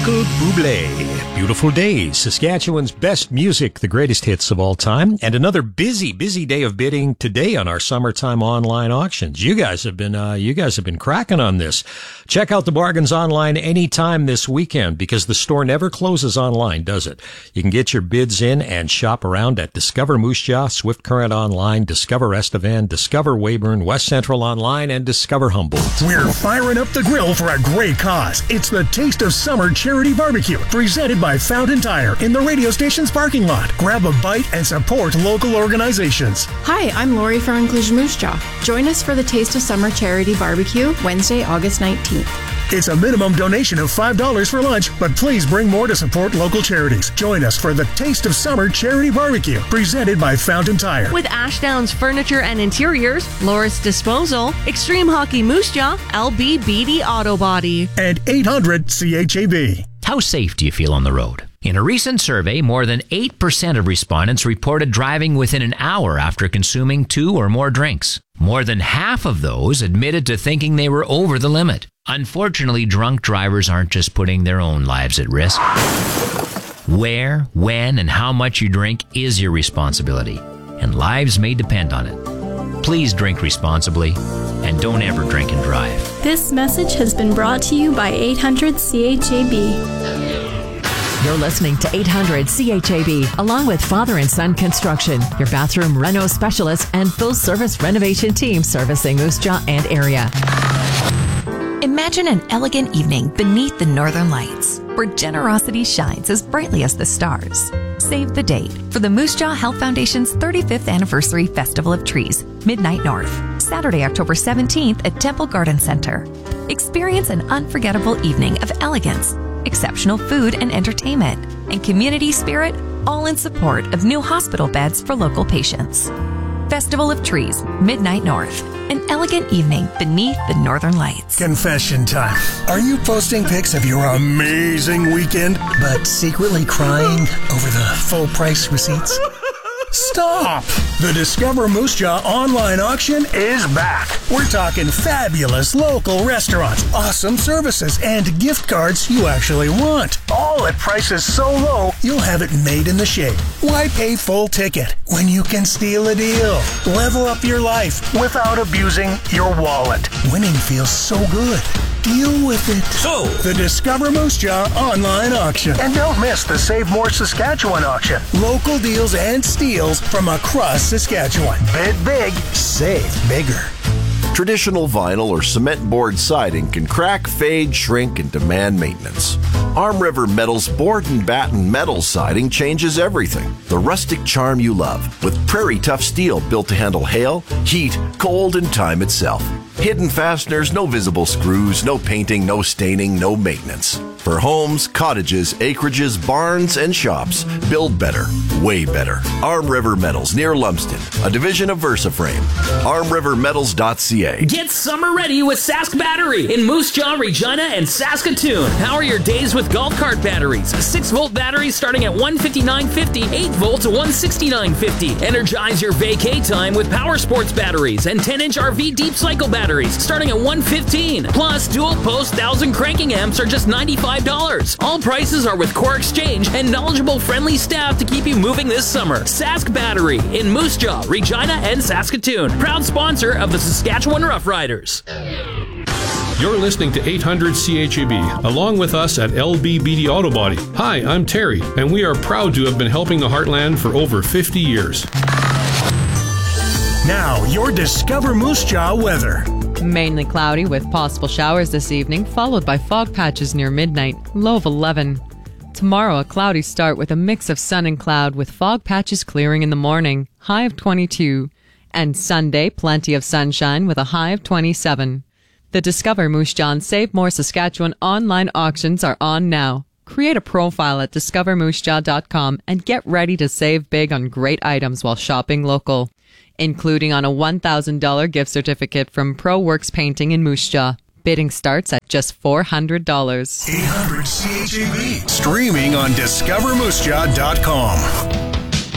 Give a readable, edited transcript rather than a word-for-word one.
Michael Bublé. Beautiful Days, Saskatchewan's best music, the greatest hits of all time, and another busy day of bidding today on our summertime online auctions. You guys have been cracking on this. Check out the bargains online anytime this weekend because the store never closes online, does it? You can get your bids in and shop around at Discover Moose Jaw, Swift Current Online, Discover Estevan, Discover Weyburn, West Central Online, and Discover Humboldt. We're firing up the grill for a great cause. It's the Taste of Summer Charity Barbecue, presented by Fountain Tire in the radio station's parking lot. Grab a bite and support local organizations. Hi, I'm Lori from Inclusion Moose Jaw. Join us for the Taste of Summer Charity Barbecue, Wednesday, August 19th. It's a minimum donation of $5 for lunch, but please bring more to support local charities. Join us for the Taste of Summer Charity Barbecue, presented by Fountain Tire. With Ashdown's Furniture and Interiors, Loris Disposal, Extreme Hockey Moose Jaw, LB Beatty Auto Body, and 800 CHAB. How safe do you feel on the road? In a recent survey, more than 8% of respondents reported driving within an hour after consuming 2 or more drinks. More than half of those admitted to thinking they were over the limit. Unfortunately, drunk drivers aren't just putting their own lives at risk. Where, when, and how much you drink is your responsibility, and lives may depend on it. Please drink responsibly, and don't ever drink and drive. This message has been brought to you by 800 CHAB. You're listening to 800 CHAB, along with Father and Son Construction, your bathroom reno specialist and full-service renovation team servicing Moose Jaw and area. Imagine an elegant evening beneath the northern lights, where generosity shines as brightly as the stars. Save the date for the Moose Jaw Health Foundation's 35th Anniversary Festival of Trees, Midnight North, Saturday, October 17th at Temple Garden Center. Experience an unforgettable evening of elegance, exceptional food and entertainment, and community spirit, all in support of new hospital beds for local patients. Festival of Trees, Midnight North. An elegant evening beneath the northern lights. Confession time. Are you posting pics of your amazing weekend, but secretly crying over the full price receipts? Stop! The Discover Moose Jaw online auction is back. We're talking fabulous local restaurants, awesome services, and gift cards you actually want. All at prices so low, you'll have it made in the shade. Why pay full ticket when you can steal a deal? Level up your life without abusing your wallet. Winning feels so good. Deal with it. So, the Discover Moose Jaw online auction. And don't miss the Save More Saskatchewan auction. Local deals and steals from across Saskatchewan. Bid big, save bigger. Traditional vinyl or cement board siding can crack, fade, shrink, and demand maintenance. Arm River Metal's board and batten metal siding changes everything. The rustic charm you love, with prairie tough steel built to handle hail, heat, cold, and time itself. Hidden fasteners, no visible screws, no painting, no staining, no maintenance. For homes, cottages, acreages, barns, and shops, build better, way better. Arm River Metals near Lumsden, a division of VersaFrame. ArmRiverMetals.ca. Get summer ready with Sask Battery in Moose Jaw, Regina, and Saskatoon. Power your days with golf cart batteries. 6-volt batteries starting at $159.50, 8-volt to $169.50. Energize your vacay time with Power Sports batteries and 10-inch RV deep cycle batteries starting at $115. Plus, dual post 1,000 cranking amps are just $95. All prices are with Core Exchange and knowledgeable, friendly staff to keep you moving this summer. Sask Battery in Moose Jaw, Regina, and Saskatoon. Proud sponsor of the Saskatchewan Roughriders. You're listening to 800 CHAB, along with us at LB Beatty Auto Body. Hi, I'm Terry, and we are proud to have been helping the Heartland for over 50 years. Now, your Discover Moose Jaw weather. Mainly cloudy with possible showers this evening, followed by fog patches near midnight, low of 11. Tomorrow, a cloudy start with a mix of sun and cloud, with fog patches clearing in the morning, high of 22. And Sunday, plenty of sunshine with a high of 27. The Discover Moose Jaw and Save More Saskatchewan online auctions are on now. Create a profile at discovermoosejaw.com and get ready to save big on great items while shopping local, including on a $1,000 gift certificate from ProWorks Painting in Moose Jaw. Bidding starts at just $400. 800 CHAB. Streaming on discovermoosejaw.com.